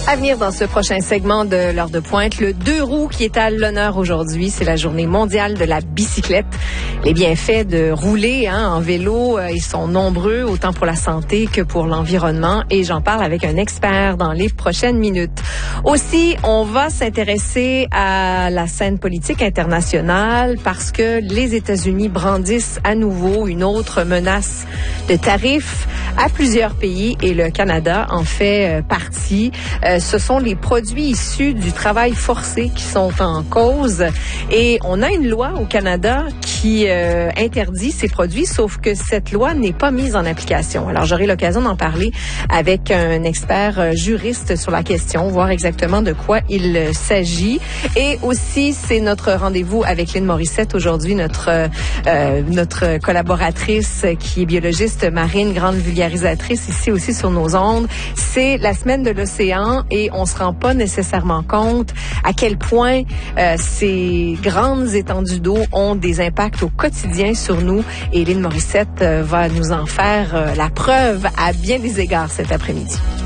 À venir dans ce prochain segment de l'heure de pointe, le 2 roues qui est à l'honneur aujourd'hui, c'est la journée mondiale de la bicyclette. Les bienfaits de rouler en vélo, ils sont nombreux, autant pour la santé que pour l'environnement, et j'en parle avec un expert dans les prochaines minutes. Aussi, on va s'intéresser à la scène politique internationale parce que les États-Unis brandissent à nouveau une autre menace de tarifs à plusieurs pays et le Canada en fait partie. Ce sont les produits issus du travail forcé qui sont en cause et on a une loi au Canada qui interdit ces produits, sauf que cette loi n'est pas mise en application. Alors, j'aurai l'occasion d'en parler avec un expert juriste sur la question, voir exactement de quoi il s'agit. Et aussi, c'est notre rendez-vous avec Lynn Morissette aujourd'hui, notre collaboratrice qui est biologiste marine, grande vulgarisatrice ici aussi sur nos ondes. C'est la semaine de l'océan et on se rend pas nécessairement compte à quel point ces grandes étendues d'eau ont des impacts au quotidien sur nous. Et Lynn Morissette va nous en faire la preuve à bien des égards cet après-midi.